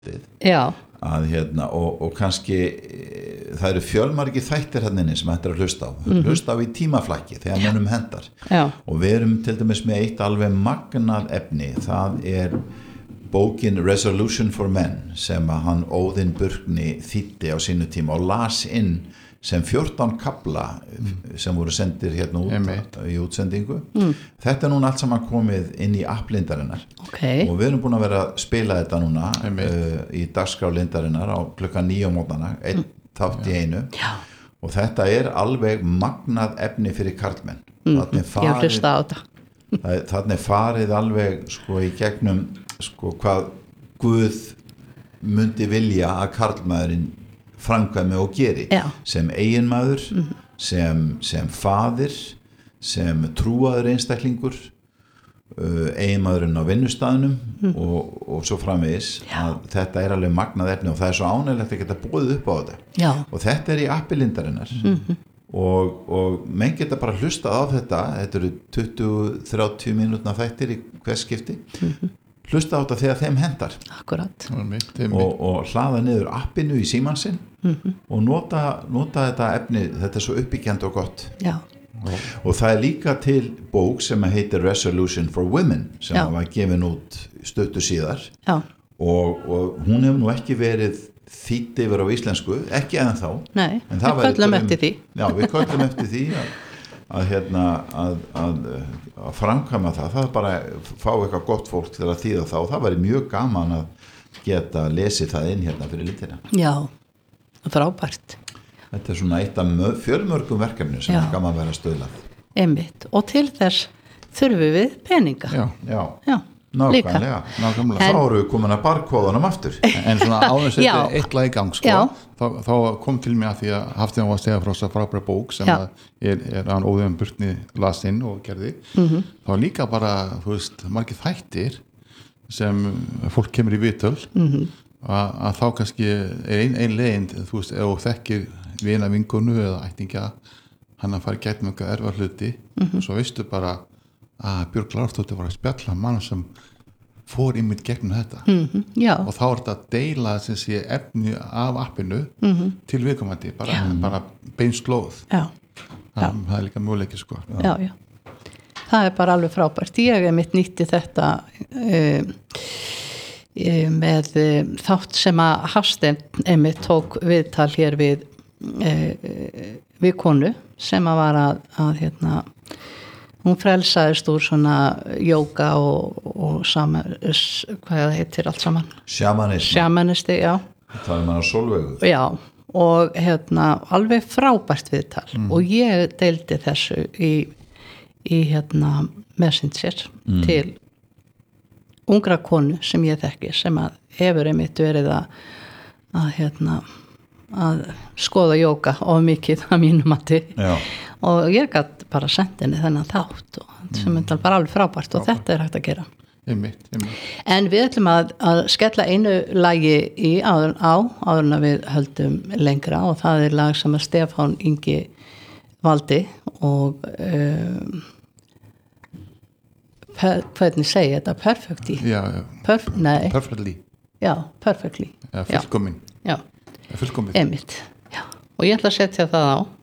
Já. að og kannski það eru fjölmargir þættir hérna sem hættir að hlusta á hlusta á í tímaflæki þegar mönnum hendar og við erum til dæmis með eitt alveg magnað efni, það bókin Resolution for Men sem að hann Óðinn Burkni þýddi á sínu tíma og las inn sem 14 kafla sem voru sendir hérna út í útsendingu. Þetta núna allt saman komið inn í app Lindarinnar og við erum búin að vera að spila þetta núna í dagskrá Lindarinnar á klukkan 9 á mótnana, einn þátt í einu og þetta alveg magnað efni fyrir karlmenn. Þannig farið alveg sko í gegnum sko hvað Guð myndi vilja að karlmaðurinn framkvæmi og geri sem eiginmaður, sem faðir, sem trúaður einstaklingur, eiginmaðurinn á vinnustæðnum og svo framvegis að þetta alveg magnað efni og það svo ánægilegt að geta boðið upp á þetta og þetta í appi Lindarinnar og menn geta bara hlustað á þetta eru 20-30 mínútna þættir í hvers skipti hlusta á þetta þegar þeim hendar Akkurat og hlaða niður appinu í símann sinn og nota þetta efni, þetta svo uppbyggjandi og gott og það líka til bók sem heitir Resolution for Women sem var gefin út stuttu síðar og hún hefur nú ekki verið þýdd yfir á íslensku, ekki ennþá Nei, við köllum eftir því við köllum eftir því að framkvæma það bara fá eitthvað gott fólk til að þýða það og það væri mjög gaman að geta lesið það inn hérna fyrir litina. Já, frábært. Þetta svona eitt af fjölmörgum verkefni sem gaman vera stöðlað. Einmitt, og til þess þurfum við peninga. Já. Nákvæmlega. Þá eru við komin að barkóðanum aftur. En svona áður setja eitthvað í gang sko. Þá kom til mig að því að Hafsteinn var að segja frá þess að frábæra bók sem hann Óðinn Burkni las inn og gerði. Þá líka bara, þú veist, margir þættir sem fólk kemur í viðtöl að þá kannski ein leiðin, þú veist, ef þú þekkir vina vinkonu eða ættingja hann að fara í gættum eitthvað erfa hluti svo veistu bara að Björg Lársdóttir var að spjalla mann sem fór einmitt gegnum þetta og þá þetta að deila sem sé efni af appinu til viðkomandi, bara beinslóð það líka möguleiki sko Já, það bara alveg frábært ég mitt nýtti þetta með þátt sem að Hafsteinn einmitt tók viðtal hér við konu sem að var að hún frelsaðist úr svona jóga og hvað heitir allt saman? Sjamanisti, já. Það maður Sólveigu. Já, og alveg frábært viðtal og ég deildi þessu í Messenger til ungra konu sem ég þekki sem að hefur einmitt verið að skoða jóga og mikið að mínum mati og ég gæti bara sendt henni þennan þátt sem bara alveg frábært og þetta hægt að gera einmitt. En við ætlum að skella einu lagi áður en við höldum lengra og það lag sem að Stefán Ingi valdi og hvernig segi þetta? Perfectly? Perfectly. Já, perfectly. Fullkomin. Já. Einmitt. Já. Og ég ætla að setja það á